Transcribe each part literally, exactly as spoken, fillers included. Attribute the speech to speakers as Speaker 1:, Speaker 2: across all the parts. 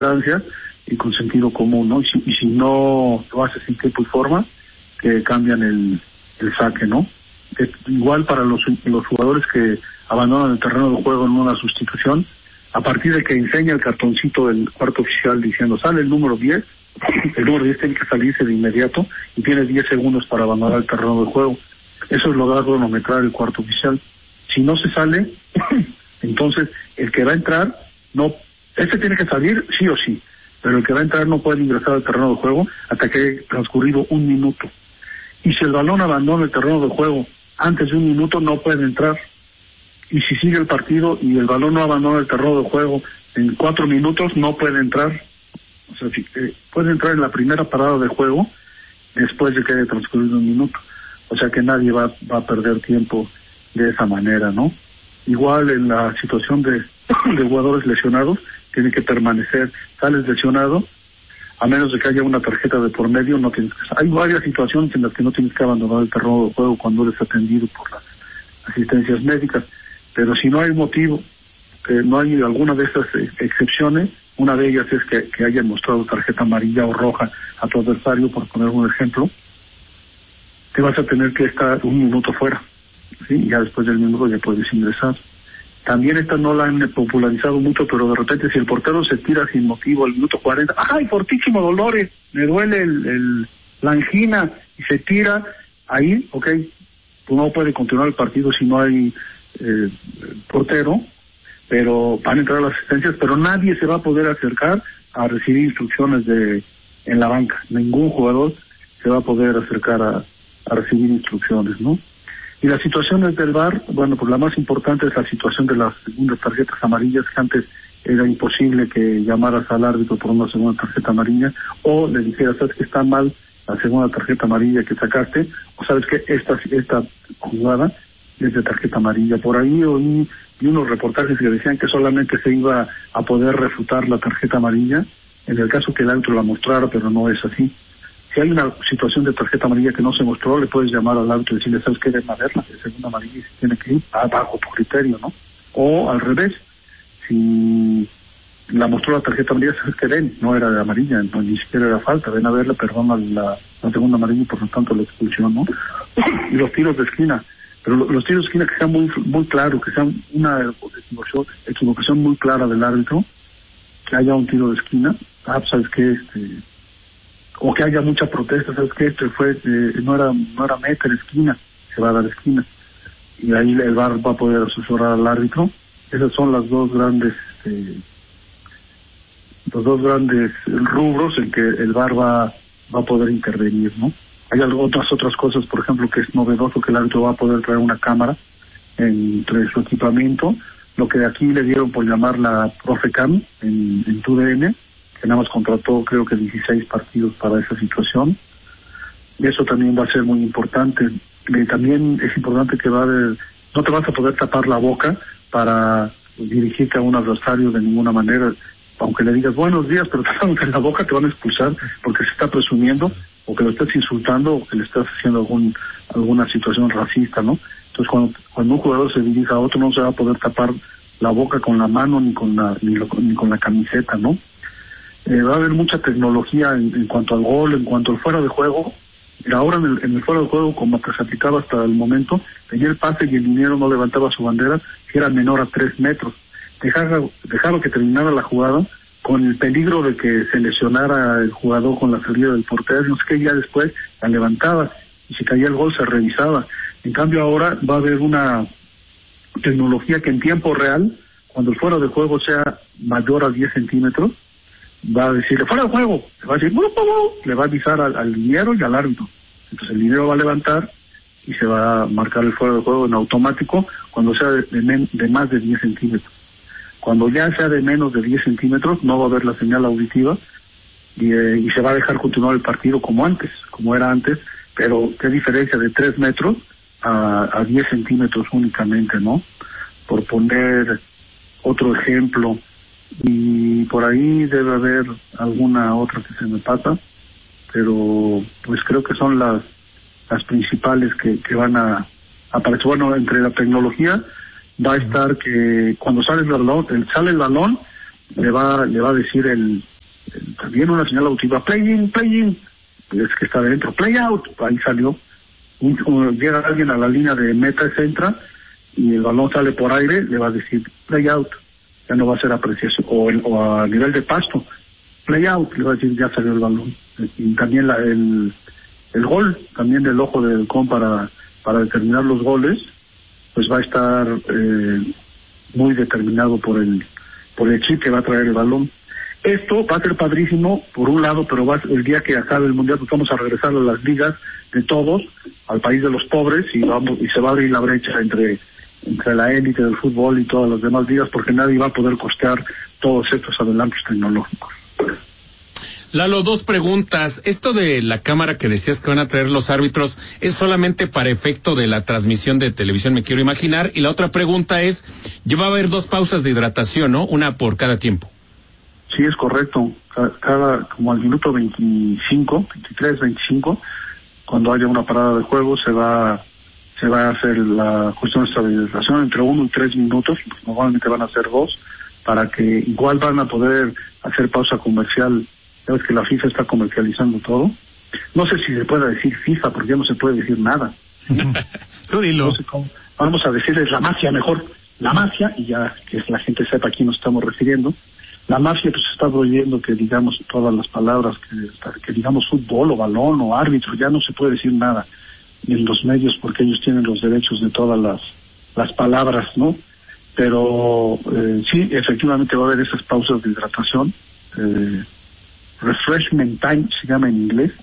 Speaker 1: tolerancia y con sentido común, ¿no? Y si, y si no lo haces en tiempo y forma, que cambian el, el saque, ¿no? Es igual para los, los jugadores que abandonan el terreno de juego en una sustitución, a partir de que enseña el cartoncito del cuarto oficial diciendo sale el número diez, el número diez tiene que salirse de inmediato y tiene diez segundos para abandonar el terreno de juego. Eso es lo que va a cronometrar el cuarto oficial. Si no se sale, entonces el que va a entrar, no, este tiene que salir sí o sí, pero el que va a entrar no puede ingresar al terreno de juego hasta que haya transcurrido un minuto. Y si el balón abandona el terreno de juego antes de un minuto, no puede entrar. Y si sigue el partido y el balón no abandona el terreno de juego en cuatro minutos, no puede entrar. O sea, si, eh, puede entrar en la primera parada de juego después de que haya transcurrido un minuto. O sea que nadie va, va a perder tiempo de esa manera, ¿no? Igual en la situación de, de jugadores lesionados, tiene que permanecer, sales lesionado, a menos de que haya una tarjeta de por medio, no tienes que... Hay varias situaciones en las que no tienes que abandonar el terreno de juego cuando eres atendido por las asistencias médicas, pero si no hay motivo, que no hay alguna de estas excepciones, una de ellas es que, que hayan mostrado tarjeta amarilla o roja a tu adversario, por poner un ejemplo, te vas a tener que estar un minuto fuera, ¿sí? Y ya después del minuto ya puedes ingresar. También esta no la han popularizado mucho, pero de repente si el portero se tira sin motivo al minuto cuarenta, ¡ay, fortísimo dolores! Me duele el, el, la angina, y se tira, ahí, ok, pues no puede continuar el partido si no hay eh, portero, pero van a entrar las asistencias, pero nadie se va a poder acercar a recibir instrucciones de en la banca. Ningún jugador se va a poder acercar a, a recibir instrucciones, ¿no? Y las situaciones del V A R, bueno, pues la más importante es la situación de las segundas tarjetas amarillas, que antes era imposible que llamaras al árbitro por una segunda tarjeta amarilla, o le dijeras, sabes que está mal la segunda tarjeta amarilla que sacaste, o sabes que esta, esta jugada es de tarjeta amarilla. Por ahí oí y unos reportajes que decían que solamente se iba a poder refutar la tarjeta amarilla en el caso que el árbitro la mostrara, pero no es así. Si hay una situación de tarjeta amarilla que no se mostró, le puedes llamar al árbitro y decirle, ¿sabes qué? Deben haberla, de segunda amarilla, y se tiene que ir bajo tu criterio, ¿no? O al revés, si la mostró la tarjeta amarilla, ¿sabes qué? Den, no era de amarilla, no, ni siquiera era falta, ven a verla, perdona la, la segunda amarilla y por lo tanto la expulsión, ¿no? Y los tiros de esquina, pero lo, los tiros de esquina que sean muy muy claros, que sean una equivocación, equivocación muy clara del árbitro, que haya un tiro de esquina, ah, ¿sabes qué? Este... o que haya mucha protesta, ¿sabes qué? Este fue, eh, no era no era meta, esquina, se va a dar esquina. Y ahí el V A R va a poder asesorar al árbitro. Esas son las dos grandes, eh, los dos grandes rubros en que el V A R va, va a poder intervenir, ¿no? Hay algo, otras otras cosas, por ejemplo, que es novedoso, que el árbitro va a poder traer una cámara entre su equipamiento, lo que aquí le dieron por llamar la Profecam en, en tu D N, que nada más contrató creo que dieciséis partidos para esa situación. Y eso también va a ser muy importante. Y también es importante que va a haber, no te vas a poder tapar la boca para dirigirte a un adversario de ninguna manera, aunque le digas buenos días, pero tapándote la boca te van a expulsar porque se está presumiendo, o que lo estás insultando, o que le estás haciendo algún alguna situación racista, ¿no? Entonces cuando, cuando un jugador se dirija a otro, no se va a poder tapar la boca con la mano ni con la ni, lo, ni con la camiseta, ¿no? Eh, va a haber mucha tecnología en, en cuanto al gol, en cuanto al fuera de juego. Y ahora en el, en el fuera de juego, como que se aplicaba hasta el momento, tenía el pase y el liniero no levantaba su bandera, que era menor a tres metros. Dejaba, dejaba que terminara la jugada con el peligro de que se lesionara el jugador con la salida del portero, no sé qué, ya después la levantaba, y si caía el gol se revisaba. En cambio ahora va a haber una tecnología que en tiempo real, cuando el fuera de juego sea mayor a diez centímetros, va a decirle fuera de juego, le va a decir, le va a avisar al, al liniero y al árbitro. Entonces el liniero va a levantar y se va a marcar el fuera de juego en automático cuando sea de, de, men, de más de diez centímetros. Cuando ya sea de menos de diez centímetros, no va a haber la señal auditiva y, eh, y se va a dejar continuar el partido como antes, como era antes, pero qué diferencia de tres metros a, a diez centímetros únicamente, ¿no? Por poner otro ejemplo. Y por ahí debe haber alguna otra que se me pasa, pero pues creo que son las las principales que, que van a aparecer. Bueno, entre la tecnología va a estar que cuando sale el balón, el, sale el balón, le va le va a decir el, también una señal auditiva, play in, play in, es que está adentro, play out, ahí salió. Un, un, llega alguien a la línea de meta, se entra, y el balón sale por aire, le va a decir play out, ya no va a ser apreciación, o, el, o a nivel de pasto, play out, le va a decir ya salió el balón. Y también la, el, el gol, también del ojo del halcón para, para determinar los goles, pues va a estar eh, muy determinado por el, por el chip que va a traer el balón. Esto va a ser padrísimo, por un lado, pero va el día que acabe el mundial, pues vamos a regresar a las ligas de todos, al país de los pobres, y vamos, y se va a abrir la brecha entre, entre la élite del fútbol y todas las demás ligas, porque nadie va a poder costear todos estos adelantos tecnológicos.
Speaker 2: Lalo, dos preguntas. Esto de la cámara que decías que van a traer los árbitros, ¿es solamente para efecto de la transmisión de televisión, me quiero imaginar? Y la otra pregunta es, ya va a haber dos pausas de hidratación, ¿no? Una por cada tiempo.
Speaker 1: Sí, es correcto. Cada, cada como al minuto veinticinco, veintitrés, veinticinco, cuando haya una parada de juego, se va se va a hacer la cuestión de estabilización entre uno y tres minutos, pues normalmente van a ser dos, para que igual van a poder hacer pausa comercial. Sabes que la FIFA está comercializando todo. No sé si se puede decir FIFA, porque ya no se puede decir nada.
Speaker 3: Tú dilo.
Speaker 1: No sé cómo. Vamos a decirles la mafia mejor. La mafia, y ya que la gente sepa a quién nos estamos refiriendo. La mafia pues está prohibiendo que digamos todas las palabras, que, que digamos fútbol o balón o árbitro, ya no se puede decir nada en los medios porque ellos tienen los derechos de todas las, las palabras, ¿no? Pero eh, sí, efectivamente va a haber esas pausas de hidratación, eh, refreshment time se llama en inglés,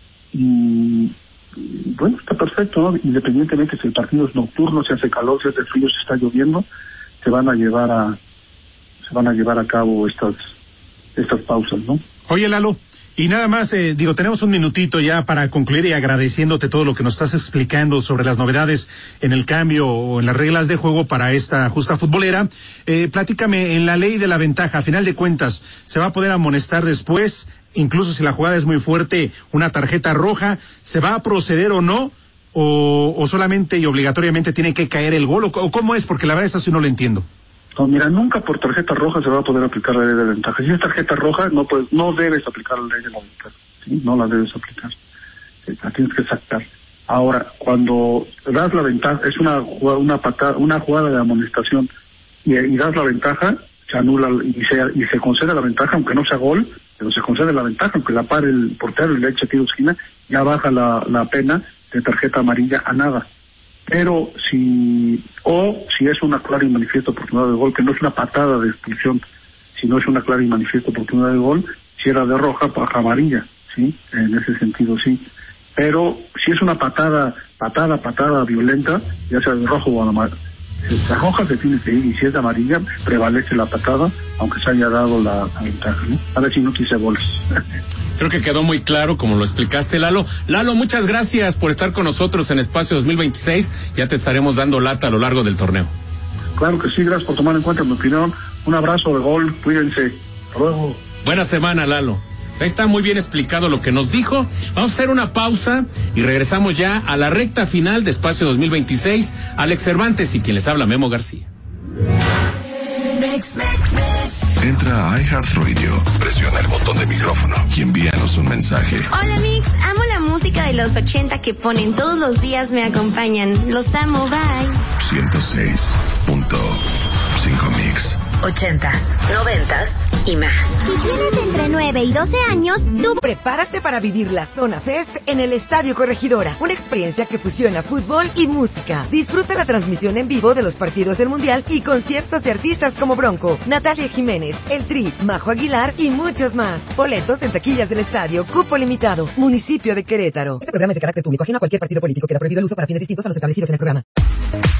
Speaker 1: y bueno, está perfecto, ¿no? Independientemente si el partido es nocturno, si hace calor, si hace frío, si está lloviendo, se van a llevar a van a llevar a cabo estas estas pausas, ¿no?
Speaker 3: Oye, Lalo, y nada más, eh, digo, tenemos un minutito ya para concluir y agradeciéndote todo lo que nos estás explicando sobre las novedades en el cambio o en las reglas de juego para esta justa futbolera. Eh, platícame, en la ley de la ventaja, a final de cuentas, ¿se va a poder amonestar después, incluso si la jugada es muy fuerte, una tarjeta roja? ¿Se va a proceder o no? ¿O, o solamente y obligatoriamente tiene que caer el gol? ¿O, o cómo es? Porque la verdad es así no lo entiendo.
Speaker 1: No, mira, nunca por tarjeta roja se va a poder aplicar la ley de ventaja. Si es tarjeta roja, no puedes, no debes aplicar la ley de la ventaja, ¿sí? No la debes aplicar, la tienes que sacar. Ahora, cuando das la ventaja, es una una patada, una jugada de amonestación, y, y das la ventaja, se anula y se, y se concede la ventaja, aunque no sea gol, pero se concede la ventaja, aunque la pare el portero y le eche tiro de esquina, ya baja la, la pena de tarjeta amarilla a nada. Pero si, o si es una clara y manifiesta oportunidad de gol, que no es una patada de expulsión, sino es una clara y manifiesta oportunidad de gol, si era de roja, baja amarilla, ¿sí? En ese sentido, sí. Pero si es una patada, patada, patada violenta, ya sea de rojo o amarilla, si es de roja se tiene que ir, y si es de amarilla, prevalece la patada, aunque se haya dado la, la ventaja, ¿no? A ver si no quise goles.
Speaker 2: Creo que quedó muy claro como lo explicaste, Lalo. Lalo, muchas gracias por estar con nosotros en Espacio dos mil veintiséis. Ya te estaremos dando lata a lo largo del torneo.
Speaker 1: Claro que sí, gracias por tomar en cuenta mi opinión. Un abrazo de gol, cuídense. Hasta luego.
Speaker 2: Buena semana, Lalo. Ahí está muy bien explicado lo que nos dijo. Vamos a hacer una pausa y regresamos ya a la recta final de Espacio dos mil veintiséis. Alex Cervantes y quien les habla, Memo García.
Speaker 4: Entra a iHeartRadio, presiona el botón de micrófono y envíanos un mensaje.
Speaker 5: Hola Mix, amo la música de los ochenta que ponen todos los días, me acompañan. Los amo, bye.
Speaker 4: ciento seis punto cinco Mix.
Speaker 6: Ochentas, noventas y más.
Speaker 7: Si tienes entre nueve y doce años, tú
Speaker 8: prepárate para vivir la Zona Fest en el Estadio Corregidora. Una experiencia que fusiona fútbol y música. Disfruta la transmisión en vivo de los partidos del Mundial y conciertos de artistas como Bronco, Natalia Jiménez, El Tri, Majo Aguilar y muchos más. Boletos en taquillas del estadio. Cupo limitado. Municipio de Querétaro. Este programa es de carácter público. Ajeno a cualquier partido político. Queda prohibido el uso para fines distintos a los establecidos en el programa.